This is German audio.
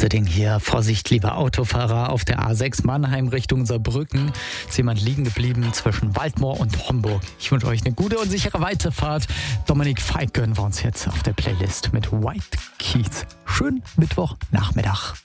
Sitting hier. Vorsicht, lieber Autofahrer, auf der A6 Mannheim Richtung Saarbrücken ist jemand liegen geblieben zwischen Waldmoor und Homburg. Ich wünsche euch eine gute und sichere Weiterfahrt. Dominik Feick gönnen wir uns jetzt auf der Playlist mit White Keys. Schönen Mittwochnachmittag.